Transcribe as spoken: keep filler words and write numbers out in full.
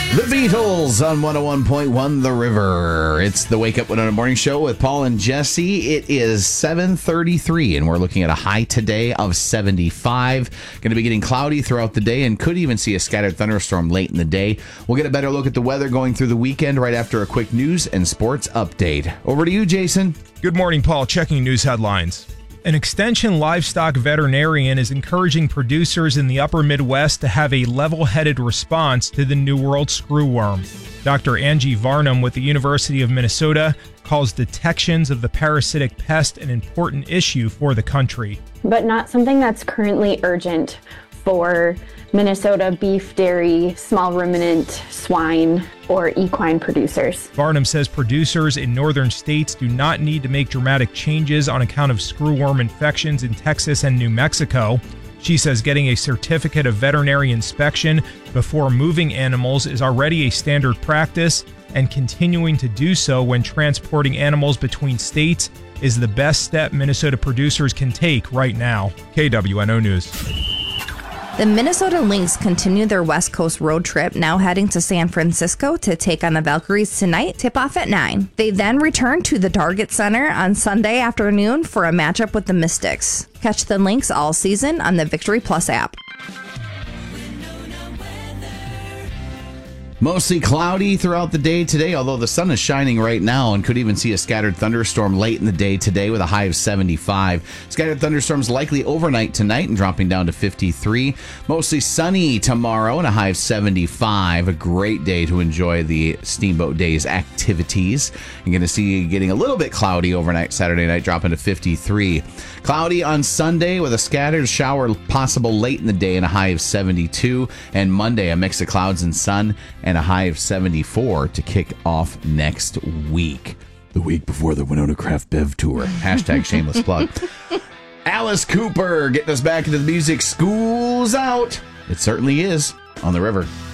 The Beatles on one oh one point one The River. It's the Wake Up Winona Morning Show with Paul and Jesse. It is seven thirty-three, and we're looking at a high today of seventy-five. Going to be getting cloudy throughout the day and could even see a scattered thunderstorm late in the day. We'll get a better look at the weather going through the weekend right after a quick news and sports update. Over to you, Jason. Good morning, Paul. Checking news headlines. An extension livestock veterinarian is encouraging producers in the upper Midwest to have a level-headed response to the New World screwworm. Doctor Angie Varnum with the University of Minnesota calls detections of the parasitic pest an important issue for the country. But not something that's currently urgent for Minnesota beef, dairy, small ruminant, swine, or equine producers. Varnum says producers in northern states do not need to make dramatic changes on account of screwworm infections in Texas and New Mexico. She says getting a certificate of veterinary inspection before moving animals is already a standard practice, and continuing to do so when transporting animals between states is the best step Minnesota producers can take right now. K W N O News. The Minnesota Lynx continue their West Coast road trip, now heading to San Francisco to take on the Valkyries tonight, tip-off at nine. They then return to the Target Center on Sunday afternoon for a matchup with the Mystics. Catch the Lynx all season on the Victory Plus app. Mostly cloudy throughout the day today, although the sun is shining right now and could even see a scattered thunderstorm late in the day today with a high of seventy-five. Scattered thunderstorms likely overnight tonight and dropping down to fifty-three. Mostly sunny tomorrow and a high of seventy-five. A great day to enjoy the Steamboat Days activities. You're going to see getting a little bit cloudy overnight Saturday night, dropping to fifty-three. Cloudy on Sunday with a scattered shower possible late in the day and a high of seventy-two. And Monday, a mix of clouds and sun and a high of seventy-four to kick off next week. The week before the Winona Craft Bev Tour. Hashtag shameless plug. Alice Cooper getting us back into the music. School's out. It certainly is on the river.